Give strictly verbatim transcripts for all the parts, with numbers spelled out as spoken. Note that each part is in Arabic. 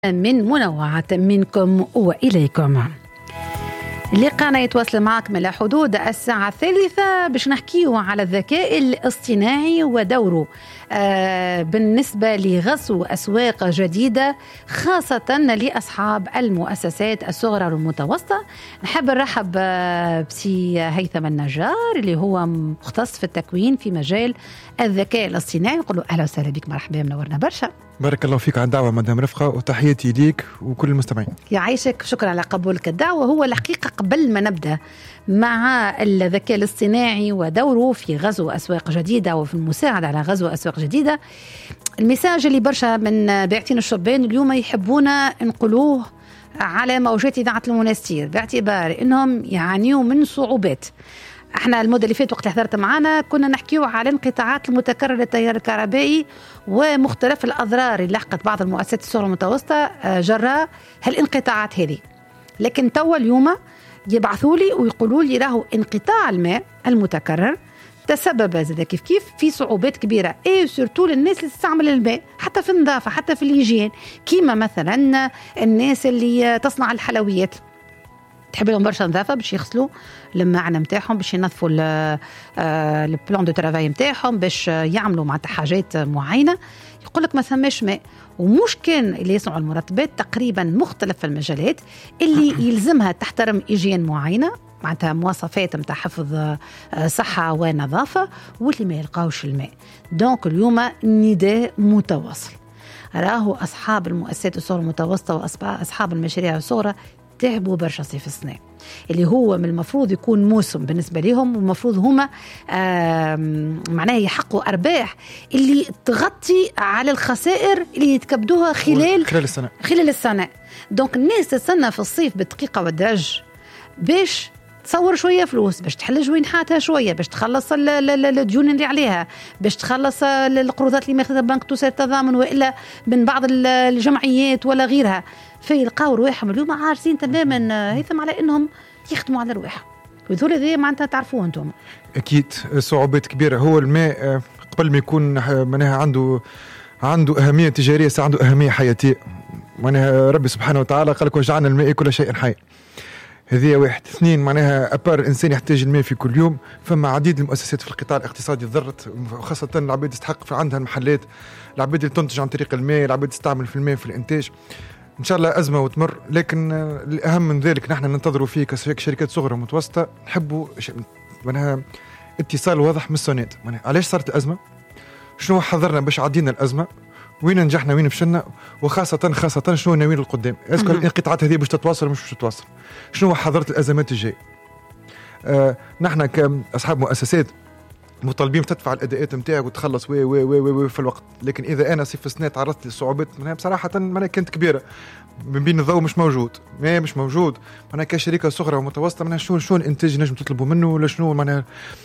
من منوعة منكم وإليكم. لقانا يتواصل معك من حدود الساعة الثالثة باش نحكيه على الذكاء الاصطناعي ودوره آه بالنسبة لغزو أسواق جديدة خاصة لأصحاب المؤسسات الصغرى والمتوسطة. نحب نرحب بسي هيثم النجار اللي هو مختص في التكوين في مجال الذكاء الاصطناعي. نقول له أهلا وسهلا بك، مرحبا، منورنا برشا. بارك الله فيك على الدعوة مدام رفقة، وتحياتي ليك وكل المستمعين. يعيشك، شكرا على قبولك الدعوة. هو الحقيقة قبل ما نبدأ مع الذكاء الاصطناعي ودوره في غزو أسواق جديدة وفي المساعدة على غزو أسواق جديدة، المساج اللي برشا من باعتين الشربان اليوم يحبونا نقولوه على موجات إذاعة المنستير، باعتبار إنهم يعانيوا من صعوبات. احنا المدة اللي فاتت وقت اللي حضرت معنا كنا نحكيو على انقطاعات المتكررة للتيار الكهربائي ومختلف الأضرار اللي لحقت بعض المؤسسات الصغرى المتوسطة جراء هالانقطاعات هذه. لكن توا اليوم يبعثوا لي ويقولوا لي راهو انقطاع الماء المتكرر تسبب زاد كيف كيف في صعوبات كبيرة، ايه سورتو للناس اللي تستعمل الماء حتى في النظافة حتى في الهيجين، كيما مثلا الناس اللي تصنع الحلويات تحب لهم برشا نظافه باش يغسلوا المعنا نتاعهم، باش ينظفوا البلان دو ترافاي نتاعهم، باش يعملوا مع حاجات معينه. يقول لك ما ثماش ماء، ومش كان اللي يصنعوا المرطبات تقريبا مختلف المجالات اللي يلزمها تحترم هيجين معينه معناتها مواصفات نتاع حفظ صحه ونظافه، واللي ما يلقاوش الماء. دونك اليوم نداء متواصل، راهو اصحاب المؤسسات الصغرى المتوسطه واصحاب المشاريع الصغرى تعبوا برشا صيف السنة اللي هو من المفروض يكون موسم بالنسبة لهم، والمفروض هما معناه يحققوا أرباح اللي تغطي على الخسائر اللي يتكبدوها خلال خلال السنة خلال السنة. دونك الناس تستنى في الصيف بالدقيقة والدرج باش تصور شوية فلوس، باش تحل جوينحاتها شوية، باش تخلص الديون اللي عليها، باش تخلص القروضات اللي ماخذها بنك توسع التضامن وإلا من بعض الجمعيات ولا غيرها. فيلقاو رواحهم اليوم عارفين تماما هيثم على انهم يخدموا على رواحهم، وذول ذي معناتها تعرفوه انتم. اكيد صعوبات كبيره. هو الماء قبل ما يكون معناها عنده عنده اهميه تجاريه، سا عنده اهميه حياتيه. معناها ربي سبحانه وتعالى قال لك وجعلنا الماء كل شيء حي. هذه واحد. اثنين، معناها أبار الإنسان يحتاج الماء في كل يوم، فما عديد المؤسسات في القطاع الاقتصادي ضرت، خاصة العباد تستحق في عندها المحلات، العباد اللي تنتج عن طريق الماء، العباد تستعمل في الماء في الإنتاج. إن شاء الله أزمة وتمر، لكن الأهم من ذلك نحن ننتظروا فيه كشركات صغرى ومتوسطة نحبوا معناها اتصال واضح من السونات. علاش صارت الأزمة؟ شنو حضرنا باش عدينا الأزمة؟ وين نجحنا وين فشلنا؟ وخاصة خاصة شنو ناويين القدام؟ اسكو الانقطاعات هذه باش تتواصل مش باش تتواصل؟ شنو حضرت الأزمات الجاية؟ آه نحن كأصحاب مؤسسات مطالبين تدفع الأداءات نتاعك وتخلص وي وي وي وي في الوقت، لكن إذا أنا صيف السنة تعرضت للصعوبات منها بصراحة منها كانت كبيرة، من بين الضوء مش موجود، ما مش موجود. منها كشركة صغرى ومتوسطة منها شنو شنو الإنتاج نجم تطلبوا منه، ولا شنو منها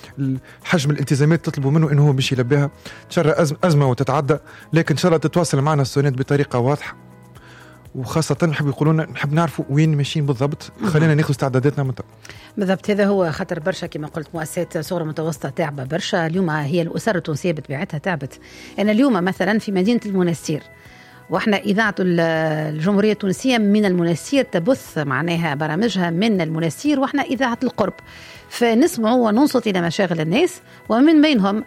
حجم الالتزامات تطلبوا منه إنه هو باش يلبيها. إن شاء الله أزمة, أزمة وتتعدى، لكن إن شاء الله تتواصل معنا السونات بطريقة واضحة، وخاصة نحب يقولون نحب نعرفوا وين ماشيين بالضبط، خلينا ناخذ استعداداتنا من بالضبط. هذا هو خطر برشا كما قلت، مؤسسات صغرى متوسطة تعبة برشا اليوم. هي الأسر التونسية بطبيعتها تعبت. أنا اليوم مثلا في مدينة المنستير، واحنا إذاعة الجمهورية التونسية من المنستير تبث معناها برامجها من المنستير، واحنا إذاعة القرب، فنسمع وننصت إلى مشاغل الناس، ومن بينهم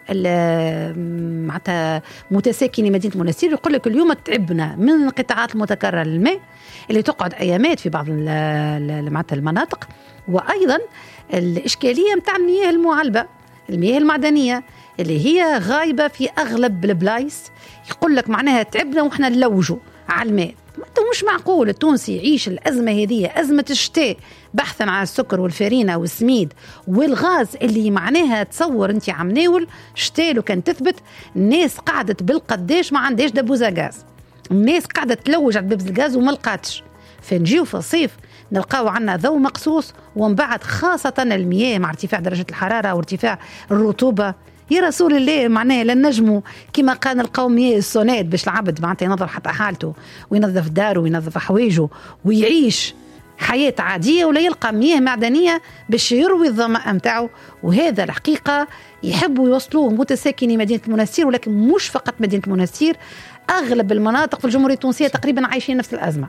معناتها متساكني مدينة المنستير يقول لك اليوم تعبنا من الانقطاعات المتكررة للماء اللي تقعد أيامات في بعض معناتها المناطق، وأيضا الإشكالية متاع المياه المعلبة، المياه المعدنية اللي هي غايبة في أغلب البلايص. يقول لك معناها تعبنا وإحنا نلوجوا على الماء. مش معقول التونسي يعيش الأزمة هذه، أزمة الشتاء، بحثا عن السكر والفرينة والسميد والغاز اللي معناها تصور انت عمناول شتاء. لو كان تثبت الناس قعدت بالقداش ما عندهاش دبوزة غاز، الناس قعدت تلوج على دبوز الغاز وما لقاتش. فنجيو في الصيف نلقاو عنا ضوء مقصوص، ومن بعد خاصة المياه مع ارتفاع درجة الحرارة وارتفاع الرطوبة، يا رسول الله معناه لنجموا كما قال القوم مياه السونات باش العبد معناتها ينظف حتى حالته وينظف داره وينظف حوايجه ويعيش حياة عادية، ولا يلقى مياه معدنية باش يروي الظمأ متاعه. وهذا الحقيقة يحبوا يوصلوه متساكني مدينة المنستير، ولكن مش فقط مدينة المنستير، أغلب المناطق في الجمهورية التونسية تقريبا عايشين نفس الأزمة.